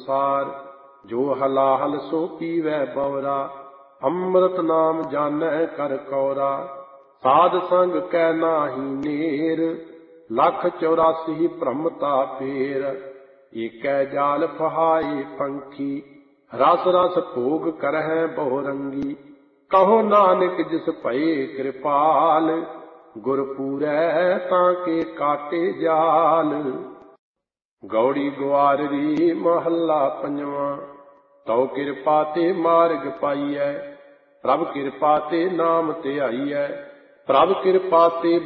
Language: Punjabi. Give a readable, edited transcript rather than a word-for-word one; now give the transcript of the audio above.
ਸੰਸਾਰ। ਜੋ ਹਲਾਹਲ ਸੋ ਪੀਵੈ ਬਉਰਾ, ਅੰਮ੍ਰਿਤ ਨਾਮ ਜਾਣੈ ਕਰ ਕੌਰਾ। ਸਾਧ ਸੰਗ ਕੈ ਨਾਹੀ ਨੇਰ, 184 ਭ੍ਰਮਤਾ ਪੇਰ। ਏਕੈ ਜਾਲ ਫਹਾਏ ਪੰਖੀ, ਰਸ ਰਸ ਭੋਗ ਕਰਹਿ ਬਹੁ ਰੰਗੀ। ਕਹੋ ਨਾਨਕ ਜਿਸ ਭਏ ਕਿਰਪਾਲ, ਗੁਰ ਪੂਰੈ ਤਾਂ ਕੇ ਕਾਟੇ ਜਾਲ। ਗੌੜੀ ਗੁਆਰਰੀ ਮਹੱਲਾ ਪੰਜਵਾਂ। ਤਉ ਕਿਰਪਾ ਤੇ ਮਾਰਗ ਪਾਈਐ, ਪ੍ਰਭ ਕਿਰਪਾ ਤੇ ਨਾਮ ਧਿਆਈਐ। ਪ੍ਰਭ ਕਿਰਪਾ ਤੇ